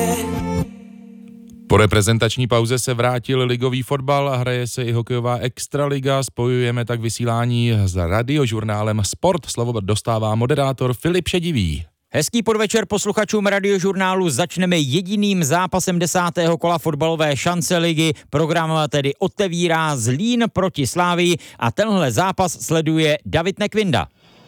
Po reprezentační pauze se vrátil ligový fotbal a hraje se i hokejová extraliga. Spojujeme tak vysílání s radiožurnálem Sport. Slovo dostává moderátor Filip Šedivý. Hezký podvečer posluchačům radiožurnálu. Začneme jediným zápasem 10. kola fotbalové šance ligy. Program tedy otevírá Zlín proti Slávii a tenhle zápas sleduje David Nekvinda.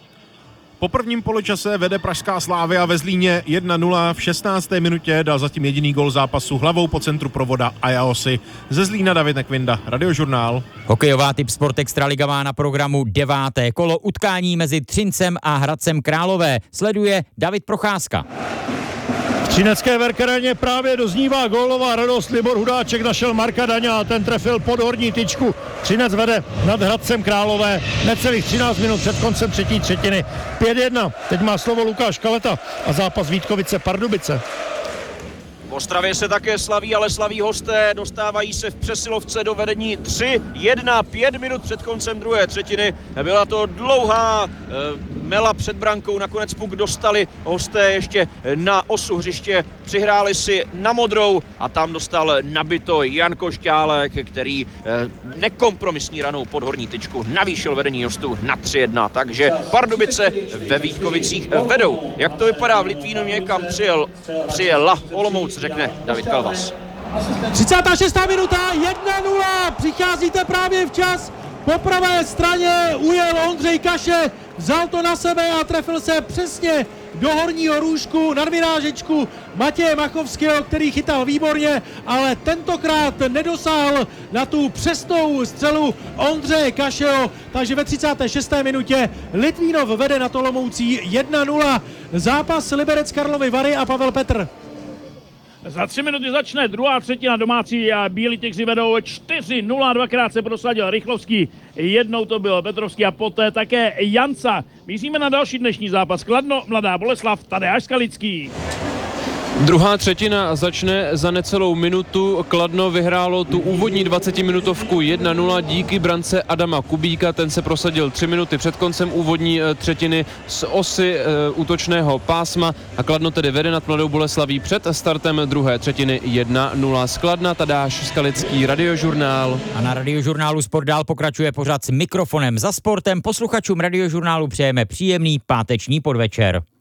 Po prvním poločase vede pražská Slavia ve Zlíně 1-0. V 16. minutě dal zatím jediný gol zápasu hlavou po centru provoda Ajaosi. Ze Zlína David Nekvinda, radiožurnál. Hokejová Tip Sport Extraliga má na programu 9. kolo. Utkání mezi Třincem a Hradcem Králové sleduje David Procházka. V třinecké Verkereně právě doznívá gólová radost. Libor Hudáček našel Marka Daňa a ten trefil pod horní tyčku. Třinec vede nad Hradcem Králové necelých 13 minut před koncem třetí třetiny. 5-1. Teď má slovo Lukáš Kaleta a zápas Vítkovice Pardubice. V Ostravě se také slaví, ale slaví hosté. Dostávají se v přesilovce do vedení 3-1, 5 minut před koncem druhé třetiny. Byla to dlouhá mela před brankou, nakonec puk dostali hosté ještě na osu hřiště. Přihráli si na modrou a tam dostal nabito Jan Košťálek, který nekompromisní ranou pod horní tyčku navýšil vedení hostů na 3-1. Takže Pardubice ve Vítkovicích vedou. Jak to vypadá v Litvínově, kam přijela Olomouc, řekne David Kalvas. 36. minuta, 1-0, přicházíte právě včas. Po pravé straně ujel Ondřej Kaše, vzal to na sebe a trefil se přesně do horního růžku nad vyrážečku Matěje Machovského, který chytal výborně, ale tentokrát nedosáhl na tu přesnou střelu Ondřeje Kašeho, takže ve 36. minutě Litvínov vede nad Olomoucí 1-0. Zápas Liberec Karlovy Vary a Pavel Petr. Za 3 minuty začne druhá třetina, domácí a Bílí tygři vedou 4-0, dvakrát se prosadil Rychlovský, jednou to byl Petrovský a poté také Janca. Míříme na další dnešní zápas. Kladno, Mladá Boleslav, Tadeáš Skalický. Druhá třetina začne za necelou minutu. Kladno vyhrálo tu úvodní 20-minutovku 1-0 díky brance Adama Kubíka. Ten se prosadil 3 minuty před koncem úvodní třetiny z osy útočného pásma a Kladno tedy vede nad Mladou Boleslaví před startem druhé třetiny 1-0 z Kladna. Tadeáš Skalický, radiožurnál. A na radiožurnálu Sport dál pokračuje pořad s mikrofonem za sportem. Posluchačům radiožurnálu přejeme příjemný páteční podvečer.